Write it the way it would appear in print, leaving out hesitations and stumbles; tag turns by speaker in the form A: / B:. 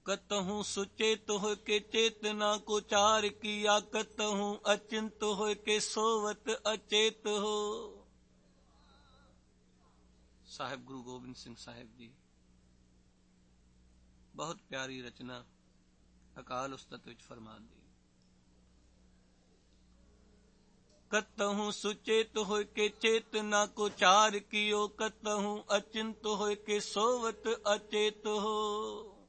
A: कतहूँ सुचेत हो के चेतना को चार किया, कतहूँ अचिंत हो के सोवत अचेत हो। साहेब गुरु गोबिंद सिंह साहेब जी, बहुत प्यारी रचना अकाल उस्तत विच फरमान दी। कतहूँ सुचेत हो के चेतना को चार कियो, कतहूँ अचिंत हो के सोवत अचेत हो।